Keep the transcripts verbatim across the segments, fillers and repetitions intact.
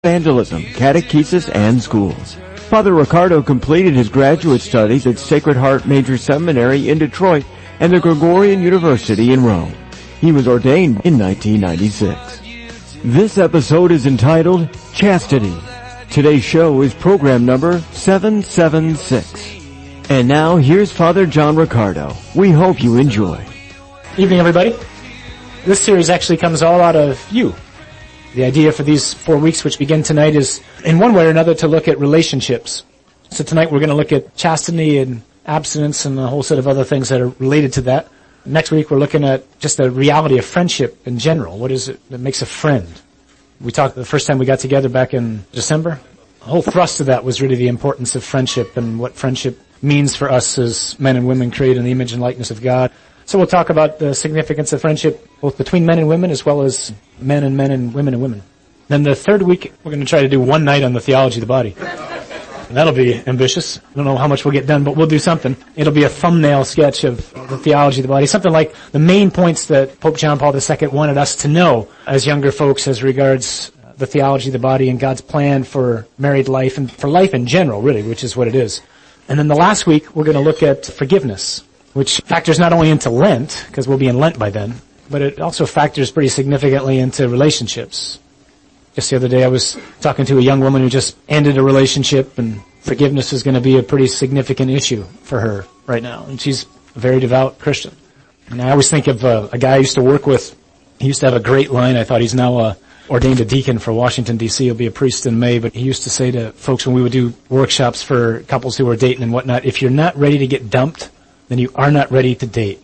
Evangelism, catechesis, and schools. Father Ricardo completed his graduate studies at Sacred Heart Major Seminary in Detroit and the Gregorian University in Rome. He was ordained in nineteen ninety-six. This episode is entitled Chastity. Today's show is program number seven seven six. And now here's Father John Ricardo. We hope you enjoy. Evening, everybody. This series actually comes all out of you. The idea for these four weeks, which begin tonight, is in one way or another to look at relationships. So tonight we're going to look at chastity and abstinence and a whole set of other things that are related to that. Next week we're looking at just the reality of friendship in general. What is it that makes a friend? We talked the first time we got together back in December. The whole thrust of that was really the importance of friendship and what friendship means for us as men and women created in the image and likeness of God. So we'll talk about the significance of friendship both between men and women as well as men and men and women and women. Then the third week we're going to try to do one night on the theology of the body. That'll be ambitious. I don't know how much we'll get done, but we'll do something. It'll be a thumbnail sketch of the theology of the body. Something like the main points that Pope John Paul the Second wanted us to know as younger folks as regards the theology of the body and God's plan for married life and for life in general, really, which is what it is. And then the last week we're going to look at forgiveness, which factors not only into Lent, because we'll be in Lent by then, but it also factors pretty significantly into relationships. Just the other day I was talking to a young woman who just ended a relationship, and forgiveness is going to be a pretty significant issue for her right now. And she's a very devout Christian. And I always think of uh, a guy I used to work with. He used to have a great line. I thought he's now uh, ordained a deacon for Washington, D C He'll be a priest in May. But he used to say to folks when we would do workshops for couples who were dating and whatnot, if you're not ready to get dumped, then you are not ready to date.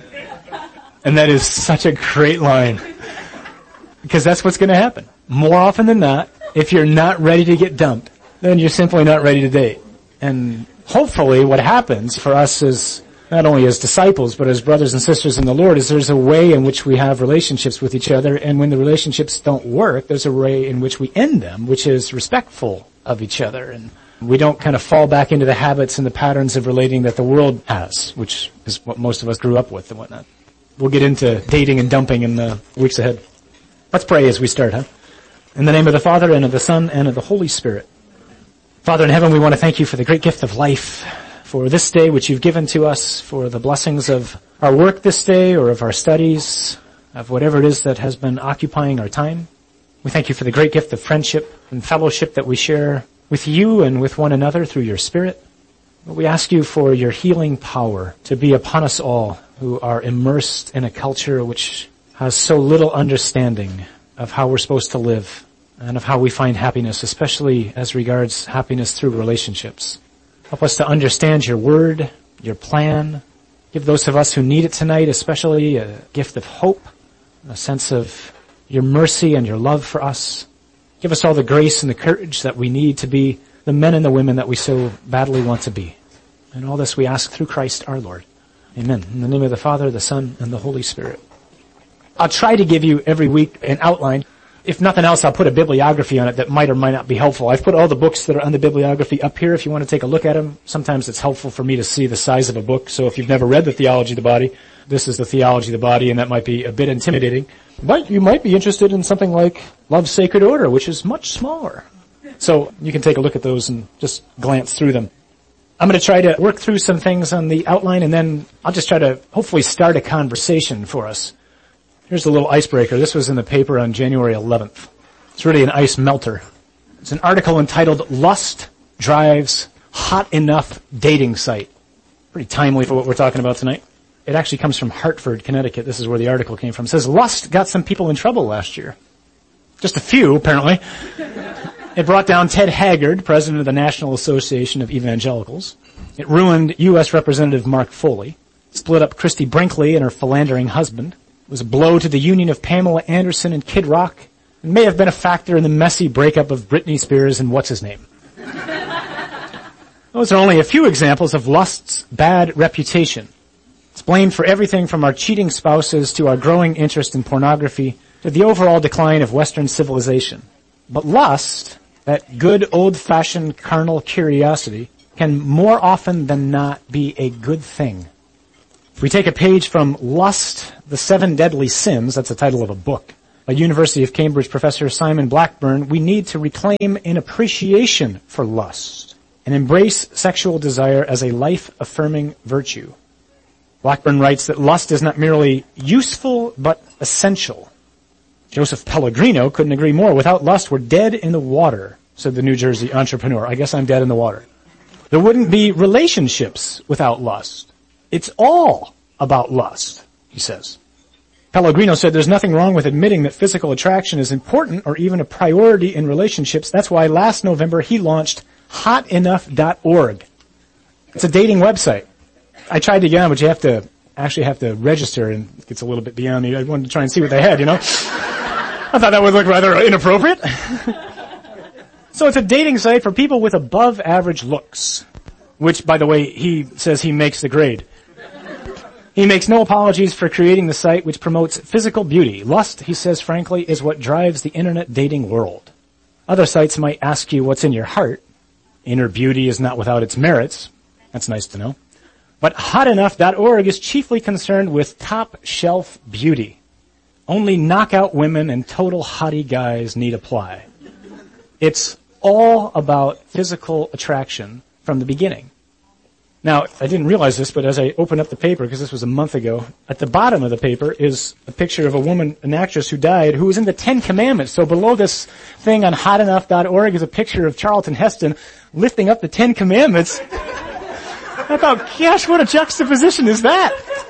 And that is such a great line. Because that's what's going to happen. More often than not, if you're not ready to get dumped, then you're simply not ready to date. And hopefully what happens for us as, not only as disciples, but as brothers and sisters in the Lord, is there's a way in which we have relationships with each other, and when the relationships don't work, there's a way in which we end them, which is respectful of each other. And we don't kind of fall back into the habits and the patterns of relating that the world has, which is what most of us grew up with and whatnot. We'll get into dating and dumping in the weeks ahead. Let's pray as we start, huh? In the name of the Father, and of the Son, and of the Holy Spirit. Father in heaven, we want to thank you for the great gift of life, for this day which you've given to us, for the blessings of our work this day, or of our studies, of whatever it is that has been occupying our time. We thank you for the great gift of friendship and fellowship that we share with you and with one another through your Spirit. We ask you for your healing power to be upon us all who are immersed in a culture which has so little understanding of how we're supposed to live and of how we find happiness, especially as regards happiness through relationships. Help us to understand your word, your plan. Give those of us who need it tonight especially a gift of hope, a sense of your mercy and your love for us. Give us all the grace and the courage that we need to be the men and the women that we so badly want to be. And all this we ask through Christ our Lord. Amen. In the name of the Father, the Son, and the Holy Spirit. I'll try to give you every week an outline. If nothing else, I'll put a bibliography on it that might or might not be helpful. I've put all the books that are on the bibliography up here if you want to take a look at them. Sometimes it's helpful for me to see the size of a book. So if you've never read the Theology of the Body, this is the Theology of the Body, and that might be a bit intimidating. But you might be interested in something like Love's Sacred Order, which is much smaller. So you can take a look at those and just glance through them. I'm going to try to work through some things on the outline, and then I'll just try to hopefully start a conversation for us. Here's a little icebreaker. This was in the paper on January eleventh. It's really an ice melter. It's an article entitled Lust Drives Hot Enough Dating Site. Pretty timely for what we're talking about tonight. It actually comes from Hartford, Connecticut. This is where the article came from. It says, lust got some people in trouble last year. Just a few, apparently. It brought down Ted Haggard, president of the National Association of Evangelicals. It ruined U S Representative Mark Foley. It split up Christy Brinkley and her philandering husband. It was a blow to the union of Pamela Anderson and Kid Rock. It may have been a factor in the messy breakup of Britney Spears and what's-his-name. Those are only a few examples of lust's bad reputation. It's blamed for everything from our cheating spouses to our growing interest in pornography to the overall decline of Western civilization. But lust, that good old-fashioned carnal curiosity, can more often than not be a good thing. If we take a page from Lust, the Seven Deadly Sins, that's the title of a book, by University of Cambridge professor Simon Blackburn, we need to reclaim an appreciation for lust and embrace sexual desire as a life-affirming virtue. Blackburn writes that lust is not merely useful, but essential. Joseph Pellegrino couldn't agree more. Without lust, we're dead in the water, said the New Jersey entrepreneur. I guess I'm dead in the water. There wouldn't be relationships without lust. It's all about lust, he says. Pellegrino said there's nothing wrong with admitting that physical attraction is important or even a priority in relationships. That's why last November he launched hot enough dot org. It's a dating website. I tried to get on, but you have to actually have to register, and it gets a little bit beyond me. I wanted to try and see what they had, you know. I thought that would look rather inappropriate. So it's a dating site for people with above average looks, which, by the way, he says he makes the grade. He makes no apologies for creating the site which promotes physical beauty. Lust, he says frankly, is what drives the internet dating world. Other sites might ask you what's in your heart. Inner beauty is not without its merits. That's nice to know. But hot enough dot org is chiefly concerned with top-shelf beauty. Only knockout women and total hottie guys need apply. It's all about physical attraction from the beginning. Now, I didn't realize this, but as I opened up the paper, because this was a month ago, at the bottom of the paper is a picture of a woman, an actress who died, who was in the Ten Commandments. So below this thing on hot enough dot org is a picture of Charlton Heston lifting up the Ten Commandments. I thought, gosh, what a juxtaposition is that?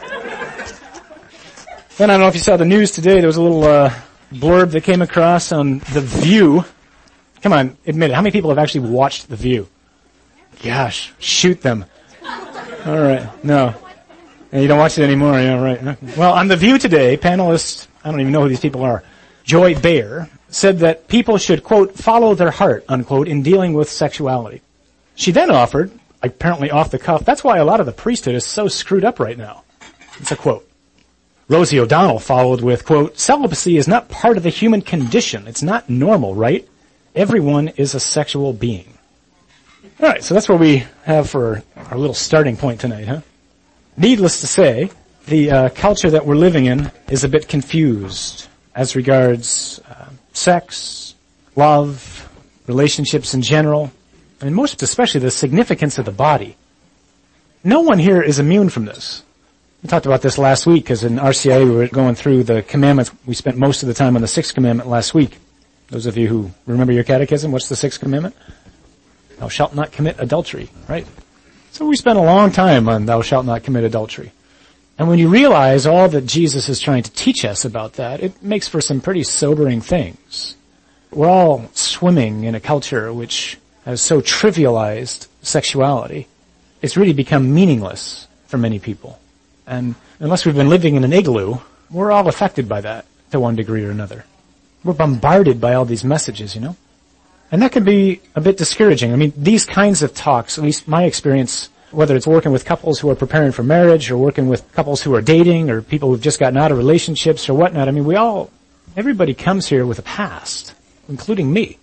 Then I don't know if you saw the news today, there was a little uh, blurb that came across on The View. Come on, admit it. How many people have actually watched The View? Gosh, shoot them. All right, no. And you don't watch it anymore, yeah, right. Well, on The View today, panelist, I don't even know who these people are, Joy Behar, said that people should, quote, follow their heart, unquote, in dealing with sexuality. She then offered, apparently off the cuff, that's why a lot of the priesthood is so screwed up right now. It's a quote. Rosie O'Donnell followed with, quote, celibacy is not part of the human condition. It's not normal, right? Everyone is a sexual being. All right, so that's what we have for our little starting point tonight, huh? Needless to say, the uh, culture that we're living in is a bit confused as regards uh, sex, love, relationships in general, and most especially the significance of the body. No one here is immune from this. We talked about this last week because in R C I we were going through the commandments. We spent most of the time on the sixth commandment last week. Those of you who remember your catechism, what's the sixth commandment? Thou shalt not commit adultery, right? So we spent a long time on thou shalt not commit adultery. And when you realize all that Jesus is trying to teach us about that, it makes for some pretty sobering things. We're all swimming in a culture which has so trivialized sexuality. It's really become meaningless for many people. And unless we've been living in an igloo, we're all affected by that to one degree or another. We're bombarded by all these messages, you know? And that can be a bit discouraging. I mean, these kinds of talks, at least my experience, whether it's working with couples who are preparing for marriage or working with couples who are dating or people who've just gotten out of relationships or whatnot, I mean, we all, everybody comes here with a past, including me.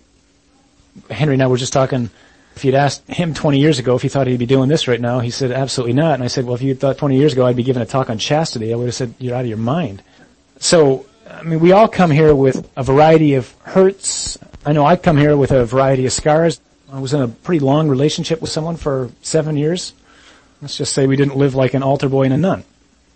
Henry and I were just talking, if you'd asked him twenty years ago if he thought he'd be doing this right now, he said, absolutely not. And I said, well, if you thought twenty years ago I'd be giving a talk on chastity, I would have said, you're out of your mind. So, I mean, we all come here with a variety of hurts. I know I come here with a variety of scars. I was in a pretty long relationship with someone for seven years. Let's just say we didn't live like an altar boy and a nun.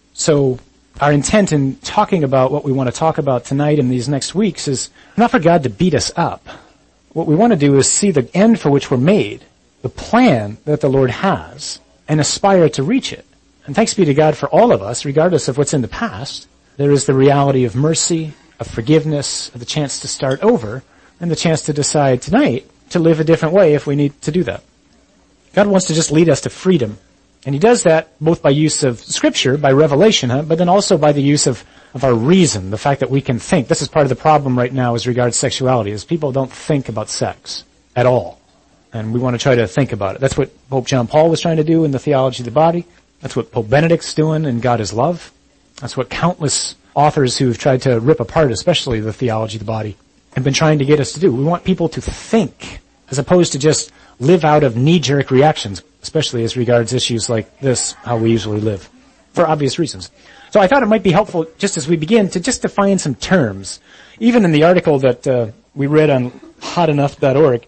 So our intent in talking about what we want to talk about tonight and these next weeks is not for God to beat us up. What we want to do is see the end for which we're made, the plan that the Lord has, and aspire to reach it. And thanks be to God for all of us, regardless of what's in the past. There is the reality of mercy, of forgiveness, of the chance to start over, and the chance to decide tonight to live a different way if we need to do that. God wants to just lead us to freedom. And He does that both by use of Scripture, by revelation, huh? but then also by the use of, of our reason, the fact that we can think. This is part of the problem right now as regards sexuality, is people don't think about sex at all. And we want to try to think about it. That's what Pope John Paul was trying to do in the Theology of the Body. That's what Pope Benedict's doing in God is Love. That's what countless authors who've tried to rip apart, especially the Theology of the Body, have been trying to get us to do. We want people to think as opposed to just live out of knee-jerk reactions, especially as regards issues like this, how we usually live, for obvious reasons. So I thought it might be helpful, just as we begin, to just define some terms. Even in the article that uh, we read on hot enough dot org,